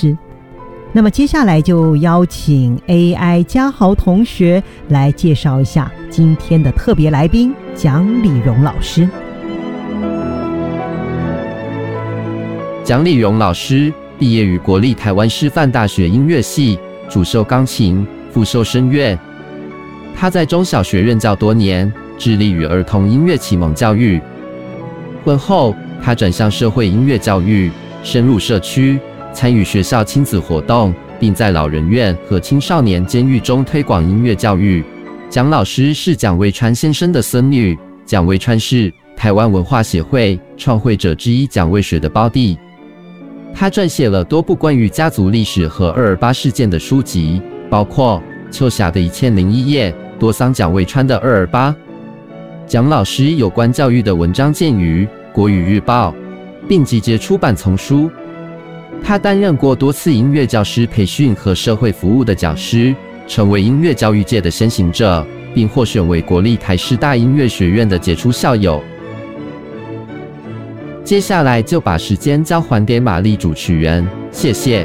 师。那么接下来就邀请 AI 嘉豪同学来介绍一下今天的特别来宾蒋理荣老师。 蒋理荣老师毕业于国立台湾师范大学音乐系，主修钢琴，副修声乐。他在中小学任教多年，致力于儿童音乐启蒙教育。婚后，他转向社会音乐教育，深入社区，参与学校亲子活动，并在老人院和青少年监狱中推广音乐教育。蒋老师是蒋渭川先生的孙女，蒋渭川是台湾文化协会创会者之一蒋渭水的胞弟。他撰写了多部关于家族历史和228事件的书籍，包括《秋霞的1001夜》、多桑蒋渭川的228。蒋老师有关教育的文章见于《国语日报》，并集结出版丛书。他担任过多次音乐教师培训和社会服务的讲师，成为音乐教育界的先行者，并获选为国立台师大音乐学院的杰出校友。接下来就把时间交还给玛丽主持人，谢谢。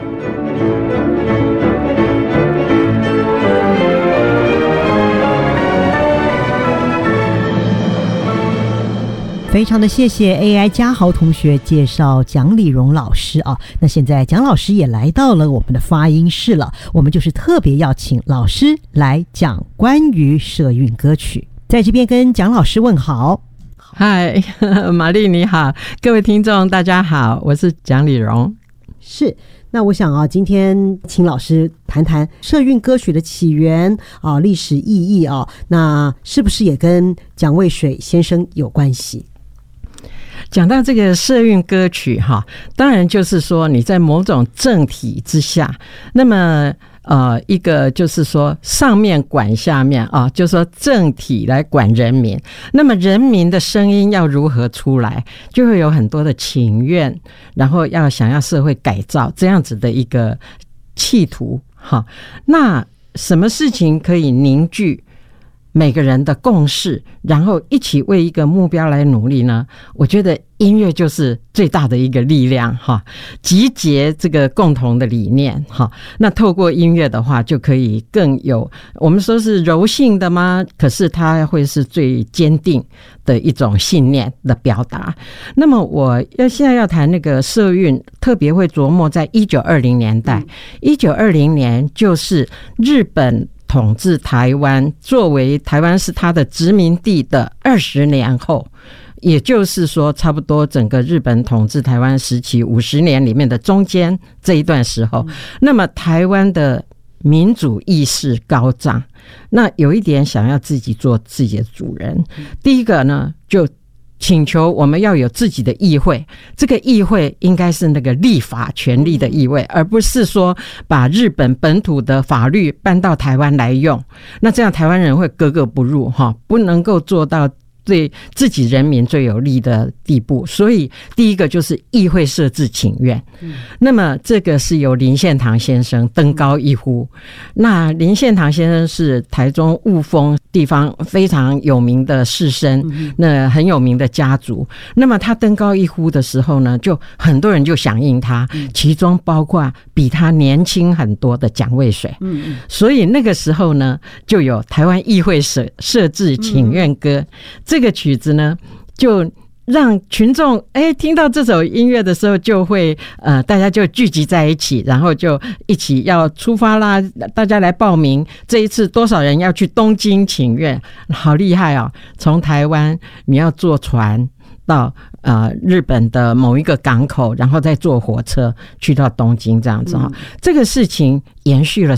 非常的谢谢 AI 嘉豪同学介绍蒋理荣老师啊。那现在蒋老师也来到了我们的发音室了，我们就是特别要请老师来讲关于社运歌曲。在这边跟蒋老师问好。 嗨，玛丽你好，各位听众大家好，我是蒋理荣。 是，那我想啊，今天请老师谈谈社运歌曲的起源啊、历史意义啊，那是不是也跟蒋渭水先生有关系？ 讲到这个社运歌曲哈，当然就是说你在某种政体之下，那么一个就是说上面管下面啊，就是说政体来管人民，那么人民的声音要如何出来，就会有很多的请愿，然后想要社会改造这样子的一个企图哈。那什么事情可以凝聚每个人的共识，然后一起为一个目标来努力呢？我觉得音乐就是最大的一个力量哈，集结这个共同的理念哈。那透过音乐的话，就可以更有，我们说是柔性的吗？可是它会是最坚定的一种信念的表达。那么我现在要谈那个社运，特别会琢磨在1920年代。1920年就是日本统治台湾，作为台湾是他的殖民地的20年后，也就是说差不多整个日本统治台湾时期50年里面的中间这一段时候，那么台湾的民主意识高涨，那有一点想要自己做自己的主人。第一个呢，就请求我们要有自己的议会，这个议会应该是那个立法权力的议会，而不是说把日本本土的法律搬到台湾来用，那这样台湾人会格格不入哈，不能够做到对自己人民最有利的地步。所以第一个就是议会设置请愿，那么这个是由林献堂先生登高一呼。那林献堂先生是台中雾峰地方非常有名的士绅，那很有名的家族。那么他登高一呼的时候呢，就很多人就响应他，其中包括比他年轻很多的蒋渭水。所以那个时候呢，就有台湾议会设置请愿歌。这个曲子呢，就让群众听到这首音乐的时候，就会大家就聚集在一起，然后就一起要出发啦，大家来报名。这一次多少人要去东京请愿，好厉害哦！从台湾你要坐船到日本的某一个港口，然后再坐火车去到东京这样子哈。这个事情延续了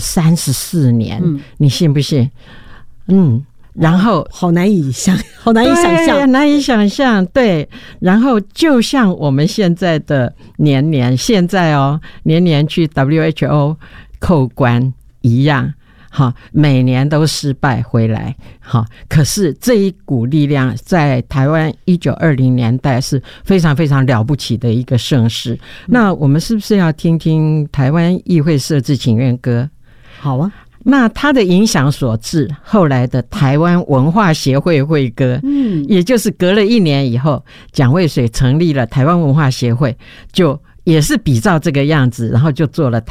34年，你信不信？然后好难以想象， 难以想象，对。然后就像我们现在的现在年年去 WHO 扣关一样，好，每年都失败回来，好。可是这一股力量在台湾1920年代是非常非常了不起的一个盛世。那我们是不是要听听台湾议会设置请愿歌？ 好啊。 那它的影响所致，后来的台湾文化协会会歌，也就是隔了1年以后，蒋渭水成立了台湾文化协会，就也是比照这个样子，然后就做了